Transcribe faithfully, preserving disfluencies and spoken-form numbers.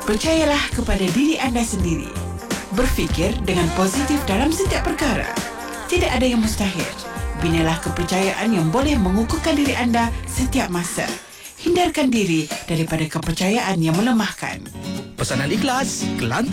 Percayalah kepada diri anda sendiri. Berfikir dengan positif dalam setiap perkara. Tidak ada yang mustahil. Binalah kepercayaan yang boleh mengukuhkan diri anda setiap masa. Hindarkan diri daripada kepercayaan yang melemahkan. Pesanan ikhlas, Kelantan.